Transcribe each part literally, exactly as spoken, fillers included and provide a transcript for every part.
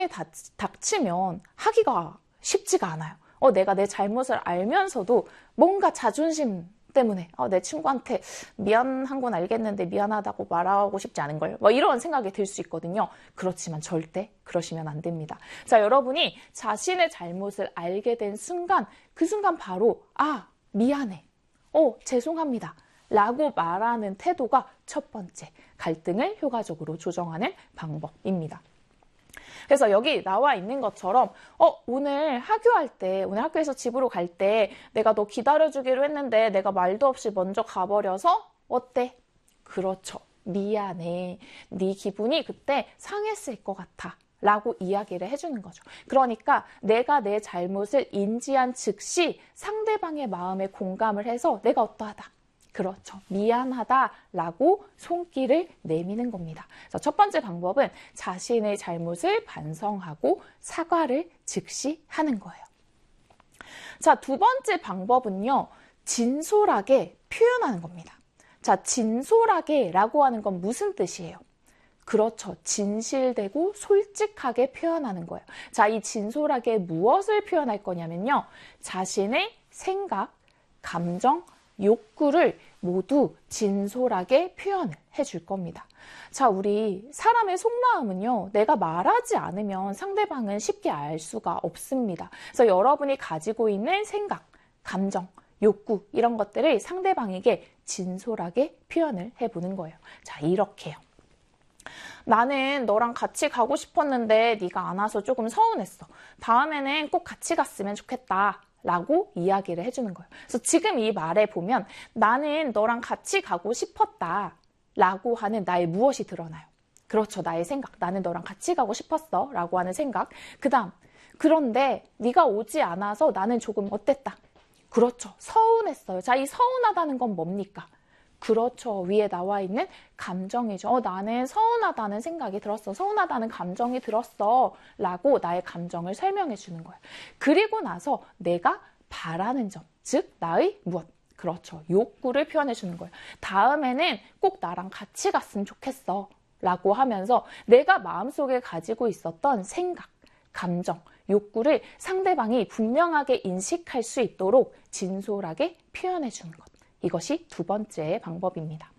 닥- 닥치면 하기가 쉽지가 않아요. 어, 내가 내 잘못을 알면서도 뭔가 자존심 때문에 어, 내 친구한테 미안한 건 알겠는데 미안하다고 말하고 싶지 않은 걸, 뭐 이런 생각이 들 수 있거든요. 그렇지만 절대 그러시면 안 됩니다. 자, 여러분이 자신의 잘못을 알게 된 순간, 그 순간 바로 아, 미안해, 어, 죄송합니다 라고 말하는 태도가 첫 번째 갈등을 효과적으로 조정하는 방법입니다. 그래서 여기 나와 있는 것처럼 어 오늘 하교할 때, 오늘 학교에서 집으로 갈 때 내가 너 기다려주기로 했는데 내가 말도 없이 먼저 가버려서 어때? 그렇죠. 미안해. 네 기분이 그때 상했을 것 같아 라고 이야기를 해주는 거죠. 그러니까 내가 내 잘못을 인지한 즉시 상대방의 마음에 공감을 해서 내가 어떠하다, 그렇죠, 미안하다라고 손길을 내미는 겁니다. 그래서 첫 번째 방법은 자신의 잘못을 반성하고 사과를 즉시 하는 거예요. 자, 두 번째 방법은요, 진솔하게 표현하는 겁니다. 자, 진솔하게 라고 하는 건 무슨 뜻이에요? 그렇죠. 진실되고 솔직하게 표현하는 거예요. 자, 이 진솔하게 무엇을 표현할 거냐면요, 자신의 생각, 감정, 욕구를 모두 진솔하게 표현을 해줄 겁니다. 자, 우리 사람의 속마음은요, 내가 말하지 않으면 상대방은 쉽게 알 수가 없습니다. 그래서 여러분이 가지고 있는 생각, 감정, 욕구 이런 것들을 상대방에게 진솔하게 표현을 해보는 거예요. 자, 이렇게요. 나는 너랑 같이 가고 싶었는데 네가 안 와서 조금 서운했어. 다음에는 꼭 같이 갔으면 좋겠다 라고 이야기를 해주는 거예요. 그래서 지금 이 말에 보면 나는 너랑 같이 가고 싶었다 라고 하는 나의 무엇이 드러나요? 그렇죠. 나의 생각. 나는 너랑 같이 가고 싶었어 라고 하는 생각. 그 다음, 그런데 네가 오지 않아서 나는 조금 어땠다? 그렇죠. 서운했어요. 자, 이 서운하다는 건 뭡니까? 그렇죠. 위에 나와 있는 감정이죠. 어, 나는 서운하다는 생각이 들었어. 서운하다는 감정이 들었어. 라고 나의 감정을 설명해 주는 거예요. 그리고 나서 내가 바라는 점, 즉 나의 무엇? 그렇죠. 욕구를 표현해 주는 거예요. 다음에는 꼭 나랑 같이 갔으면 좋겠어. 라고 하면서 내가 마음속에 가지고 있었던 생각, 감정, 욕구를 상대방이 분명하게 인식할 수 있도록 진솔하게 표현해 주는 것. 이것이 두 번째 방법입니다.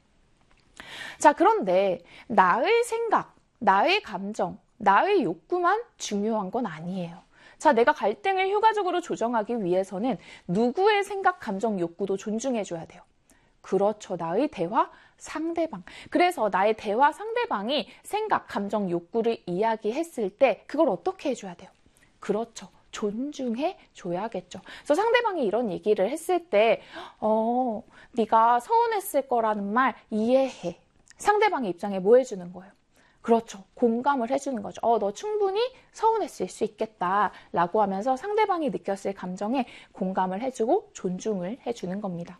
자, 그런데 나의 생각, 나의 감정, 나의 욕구만 중요한 건 아니에요. 자, 내가 갈등을 효과적으로 조정하기 위해서는 누구의 생각, 감정, 욕구도 존중해줘야 돼요. 그렇죠. 나의 대화, 상대방. 그래서 나의 대화 상대방이 생각, 감정, 욕구를 이야기했을 때 그걸 어떻게 해줘야 돼요? 그렇죠. 존중해 줘야겠죠. 그래서 상대방이 이런 얘기를 했을 때 어, 네가 서운했을 거라는 말 이해해. 상대방의 입장에 뭐 해주는 거예요? 그렇죠. 공감을 해주는 거죠. 어, 너 충분히 서운했을 수 있겠다 라고 하면서 상대방이 느꼈을 감정에 공감을 해주고 존중을 해주는 겁니다.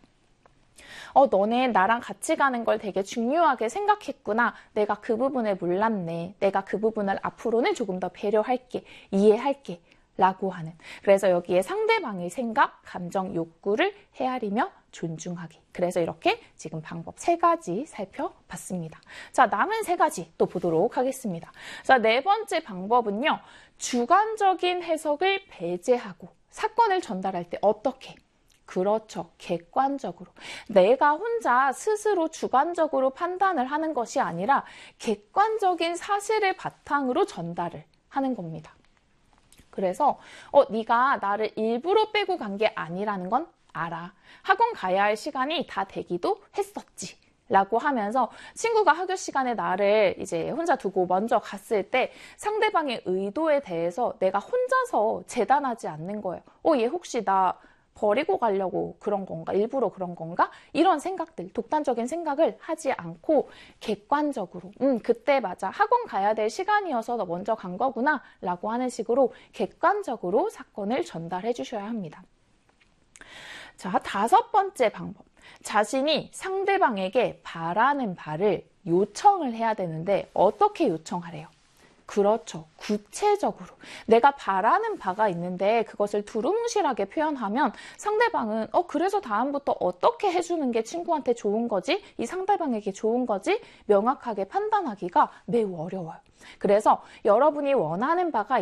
어, 너는 나랑 같이 가는 걸 되게 중요하게 생각했구나. 내가 그 부분을 몰랐네. 내가 그 부분을 앞으로는 조금 더 배려할게. 이해할게. 라고 하는. 그래서 여기에 상대방의 생각, 감정, 욕구를 헤아리며 존중하기. 그래서 이렇게 지금 방법 세 가지 살펴봤습니다. 자, 남은 세 가지 또 보도록 하겠습니다. 자, 네 번째 방법은요, 주관적인 해석을 배제하고 사건을 전달할 때 어떻게? 그렇죠. 객관적으로. 내가 혼자 스스로 주관적으로 판단을 하는 것이 아니라 객관적인 사실을 바탕으로 전달을 하는 겁니다. 그래서 어, 네가 나를 일부러 빼고 간 게 아니라는 건 알아. 학원 가야 할 시간이 다 되기도 했었지. 라고 하면서 친구가 학교 시간에 나를 이제 혼자 두고 먼저 갔을 때 상대방의 의도에 대해서 내가 혼자서 재단하지 않는 거예요. 어, 얘 혹시 나 버리고 가려고 그런 건가? 일부러 그런 건가? 이런 생각들, 독단적인 생각을 하지 않고 객관적으로 음, 그때 맞아. 학원 가야 될 시간이어서 너 먼저 간 거구나 라고 하는 식으로 객관적으로 사건을 전달해 주셔야 합니다. 자, 다섯 번째 방법. 자신이 상대방에게 바라는 바를 요청을 해야 되는데 어떻게 요청하래요? 그렇죠. 구체적으로. 내가 바라는 바가 있는데 그것을 두루뭉실하게 표현하면 상대방은 어 그래서 다음부터 어떻게 해주는 게 친구한테 좋은 거지? 이 상대방에게 좋은 거지? 명확하게 판단하기가 매우 어려워요. 그래서 여러분이 원하는 바가